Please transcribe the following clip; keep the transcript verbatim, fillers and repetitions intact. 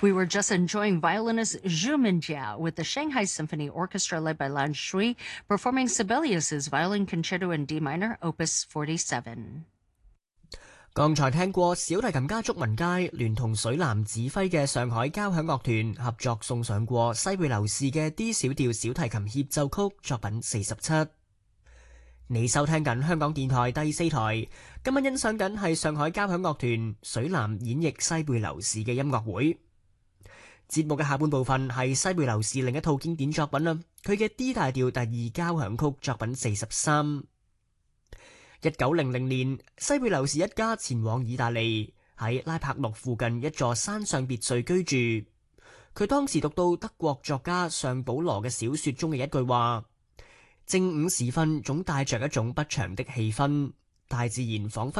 We were just enjoying violinist Zhu Minjia with the Shanghai Symphony Orchestra led by Lan Shui performing Sibelius's Violin Concerto in D minor, Opus forty-seven. 剛才聽過小提琴家祝文佳聯同水藍指揮嘅上海交響樂團合作送上過西貝流士嘅 D 小調小提琴協奏曲作品四十七。你收聽緊香港電台第四台，今晚欣賞緊係上海交響樂團水藍演繹西貝流士嘅音樂會。節目嘅下半部分係西貝流士另一套經典作品啦，佢嘅 D 大調第二交響曲作品四十三。一九零零年，西貝流士一家前往意大利，喺拉帕諾附近一座山上別墅居住。佢當時讀到德國作家尚保羅嘅小說中嘅一句話：正午時分總帶着一種不祥的氣氛，大自然彷彿